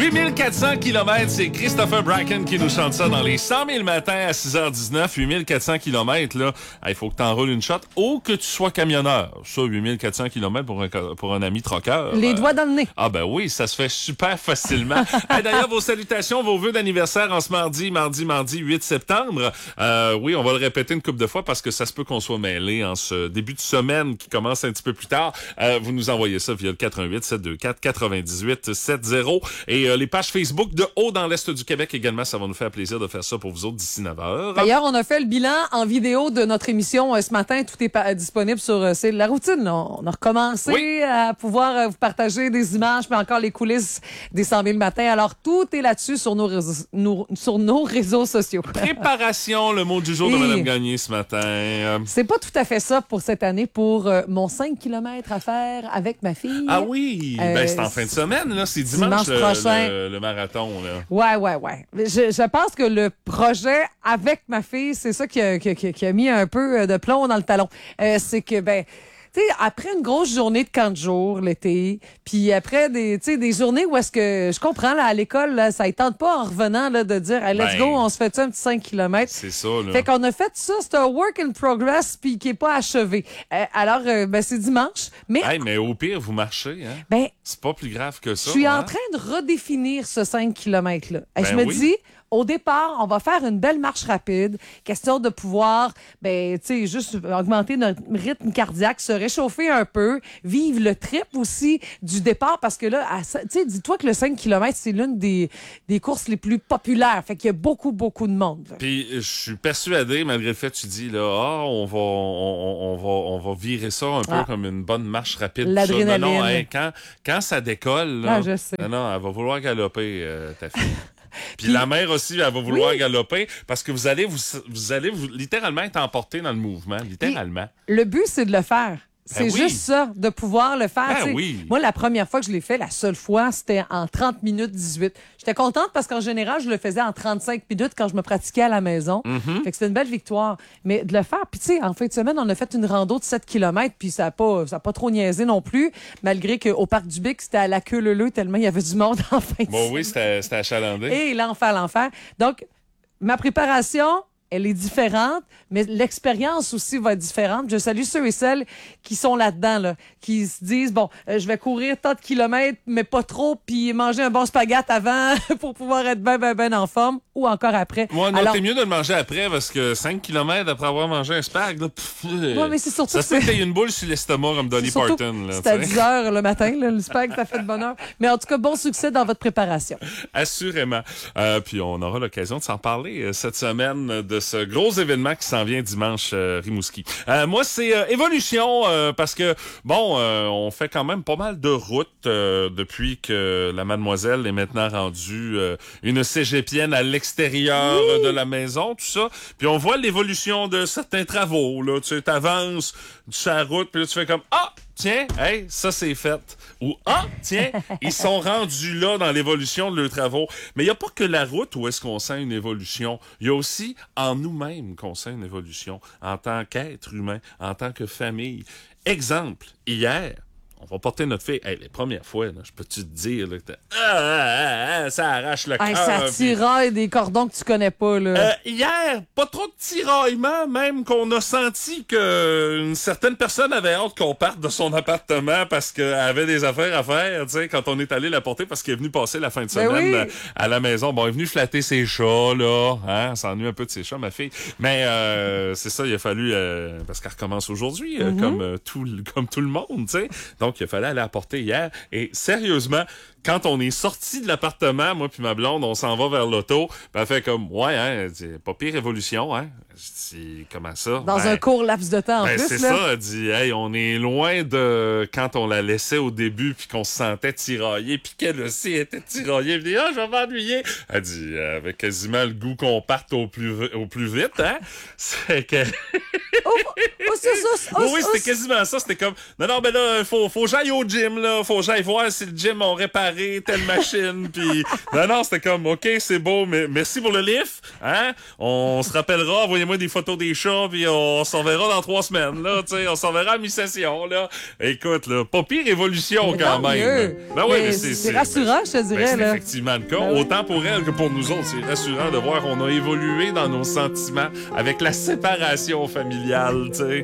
8400 km, c'est Christopher Bracken qui nous chante ça dans les 100 000 matins à 6h19. 8400 km, là, il faut que tu enroules une shot ou que tu sois camionneur. Ça, 8400 km pour un ami troqueur. Les doigts dans le nez. Ah ben oui, ça se fait super facilement. D'ailleurs, vos salutations, vos vœux d'anniversaire en ce mardi 8 septembre. Oui, on va le répéter une couple de fois parce que ça se peut qu'on soit mêlé en ce début de semaine qui commence un petit peu plus tard. Vous nous envoyez ça via le 88 724 98 70 et les pages Facebook de Haut dans l'Est du Québec également. Ça va nous faire plaisir de faire ça pour vous autres d'ici 9h. D'ailleurs, on a fait le bilan en vidéo de notre émission ce matin. Tout est disponible sur c'est la routine. Là. On a recommencé à pouvoir vous partager des images, mais encore les coulisses des 100 000 matins. Alors, tout est là-dessus sur nos réseaux sociaux. Préparation, le mot du jour de Mme Gagné ce matin. C'est pas tout à fait ça pour cette année, pour mon 5 km à faire avec ma fille. Ah oui! C'est en fin de semaine, là. C'est dimanche prochain. Le marathon, là. Ouais. Je pense que le projet avec ma fille, c'est ça qui a mis un peu de plomb dans le talon. C'est que, tu sais, après une grosse journée de camp de jour l'été, puis après des journées où est-ce que je comprends là à l'école là, ça ne tente pas en revenant là de dire hey, let's go, on se fait un petit 5 km. C'est ça là. Fait qu'on a fait ça, c'est un work in progress puis qui est pas achevé. Alors c'est dimanche, mais au pire vous marchez hein. C'est pas plus grave que ça. Je suis en train de redéfinir ce 5 km là. Je me dis au départ, on va faire une belle marche rapide, question de pouvoir, juste augmenter notre rythme cardiaque, se réchauffer un peu, vivre le trip aussi du départ, parce que là, dis-toi que le 5 km, c'est l'une des courses les plus populaires, fait qu'il y a beaucoup, beaucoup de monde. Puis, je suis persuadé, malgré le fait, tu dis, là, on va virer ça un peu comme une bonne marche rapide. L'adrénaline. Non, quand ça décolle, là, je sais. Non, elle va vouloir galoper, ta fille. Puis la mère aussi, elle va vouloir galoper parce que vous allez littéralement être emporté dans le mouvement, littéralement. Et le but, c'est de le faire. C'est juste ça, de pouvoir le faire. Moi, la première fois que je l'ai fait, la seule fois, c'était en 30 minutes 18. J'étais contente parce qu'en général, je le faisais en 35 minutes quand je me pratiquais à la maison. Fait que c'était une belle victoire. Mais de le faire, puis tu sais, en fin de semaine, on a fait une rando de 7 km, puis ça a pas trop niaisé non plus, malgré qu'au Parc du Bic, c'était à la queue leu tellement il y avait du monde en fin de semaine. Oui, c'était achalandé. Et l'enfer. Donc, ma préparation, elle est différente, mais l'expérience aussi va être différente. Je salue ceux et celles qui sont là-dedans, là, qui se disent, je vais courir tant de kilomètres, mais pas trop, puis manger un bon spaghette avant pour pouvoir être ben en forme, ou encore après. Ouais, non, t'es mieux de le manger après, parce que 5 km après avoir mangé un spag, là, mais c'est surtout ça se fait que t'aies une boule sur l'estomac comme Dolly Parton. C'est à 10 heures le matin, là, le spag, ça fait de bonne heure. Mais en tout cas, bon succès dans votre préparation. Assurément. Puis on aura l'occasion de s'en parler cette semaine de ce gros événement qui s'en vient dimanche Rimouski. Moi, c'est Évolution parce que, on fait quand même pas mal de routes depuis que la mademoiselle est maintenant rendue une cégepienne à l'extérieur de la maison, tout ça. Puis on voit l'évolution de certains travaux. Là, tu t'avances sur la route, puis là, tu fais comme « Ah! Tiens, hey, ça c'est fait. » Ou « Ah, tiens, ils sont rendus là dans l'évolution de leurs travaux. » Mais il n'y a pas que la route où est-ce qu'on sent une évolution. Il y a aussi en nous-mêmes qu'on sent une évolution, en tant qu'être humain, en tant que famille. Exemple, hier, on va porter notre fille. Hey, les premières fois, là, je peux-tu te dire là, que ça arrache le cœur. Ça tiraille des cordons que tu connais pas. Là. Hier, pas trop de tiraillement, même qu'on a senti qu'une certaine personne avait hâte qu'on parte de son appartement parce qu'elle avait des affaires à faire, tu sais, quand on est allé la porter parce qu'elle est venue passer la fin de semaine à la maison. Bon, elle est venue flatter ses chats, là. Hein? Elle s'ennuie un peu de ses chats, ma fille. Mais c'est ça, il a fallu... parce qu'elle recommence aujourd'hui, comme tout le monde, tu sais. Donc, il fallait aller la porter hier. Et sérieusement, quand on est sorti de l'appartement, moi puis ma blonde, on s'en va vers l'auto, puis elle fait comme, elle dit, pas pire évolution, hein. Je dis, comment ça? Dans un court laps de temps, en plus, c'est ça, elle dit, hey, on est loin de quand on la laissait au début, puis qu'on se sentait tiraillé, puis qu'elle aussi était tiraillée. Elle dit, je vais m'ennuyer. Elle dit, avec quasiment le goût qu'on parte au plus vite, hein. C'est que... Oui, c'était quasiment ça. C'était comme, non, ben là, faut que j'aille au gym, là. Faut que j'aille voir si le gym a réparé telle machine. Puis, non, c'était comme, OK, c'est beau, mais merci pour le lift. Hein? On se rappellera, envoyez-moi des photos des chats, puis on s'en verra dans 3 semaines, là. Tu sais, on s'en verra à mi-session, là. Écoute, là, pas pire évolution quand même. Ben oui, c'est rassurant, je te dirais. C'est effectivement le cas. Ben autant pour elle que pour nous autres, c'est rassurant de voir qu'on a évolué dans nos sentiments avec la séparation familiale, tu sais.